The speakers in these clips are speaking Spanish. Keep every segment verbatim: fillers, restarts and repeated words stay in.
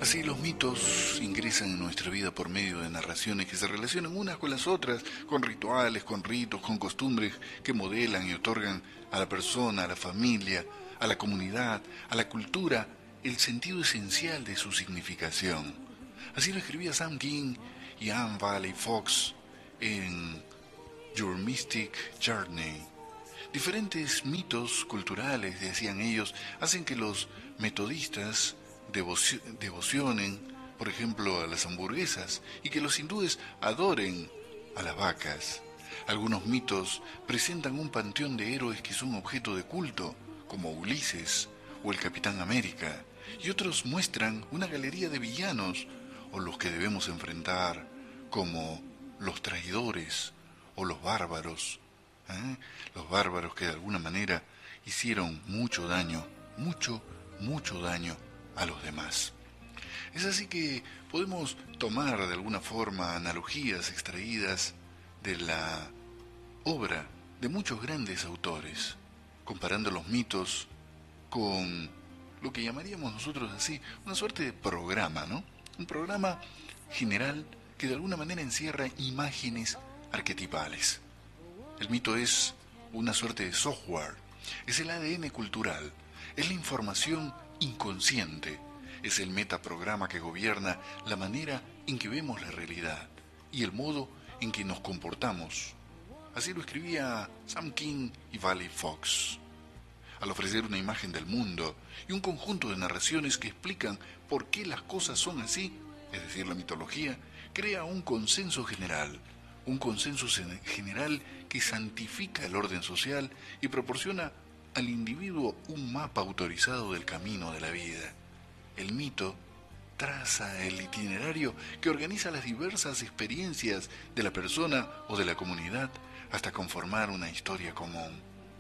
Así los mitos ingresan en nuestra vida por medio de narraciones que se relacionan unas con las otras, con rituales, con ritos, con costumbres que modelan y otorgan a la persona, a la familia, a la comunidad, a la cultura, el sentido esencial de su significación. Así lo escribía Sam King y Anne Valley Fox en Your Mystic Journey. Diferentes mitos culturales, decían ellos, hacen que los metodistas devoci- devocionen, por ejemplo, a las hamburguesas y que los hindúes adoren a las vacas. Algunos mitos presentan un panteón de héroes que son objeto de culto, como Ulises o el Capitán América, y otros muestran una galería de villanos o los que debemos enfrentar, como los traidores o los bárbaros. ¿eh? Los bárbaros que de alguna manera hicieron mucho daño, mucho, mucho daño a los demás. Es así que podemos tomar de alguna forma analogías extraídas de la obra de muchos grandes autores, comparando los mitos con lo que llamaríamos nosotros así, una suerte de programa, ¿no? Un programa general que de alguna manera encierra imágenes arquetipales. El mito es una suerte de software, es el A D N cultural, es la información inconsciente, es el metaprograma que gobierna la manera en que vemos la realidad y el modo en que nos comportamos. Así lo escribía Sam King y Valley Fox, al ofrecer una imagen del mundo y un conjunto de narraciones que explican por qué las cosas son así, es decir, la mitología, crea un consenso general, un consenso general que santifica el orden social y proporciona al individuo un mapa autorizado del camino de la vida. El mito traza el itinerario que organiza las diversas experiencias de la persona o de la comunidad hasta conformar una historia común.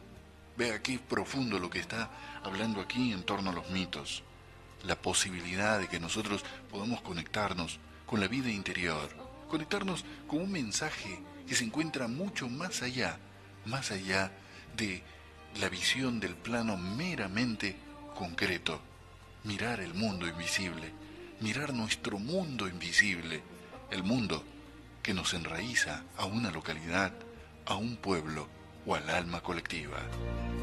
Vea qué profundo lo que está hablando aquí en torno a los mitos. La posibilidad de que nosotros podamos conectarnos con la vida interior, conectarnos con un mensaje que se encuentra mucho más allá, más allá de la visión del plano meramente concreto. Mirar el mundo invisible, mirar nuestro mundo invisible, el mundo que nos enraiza a una localidad, a un pueblo o al alma colectiva.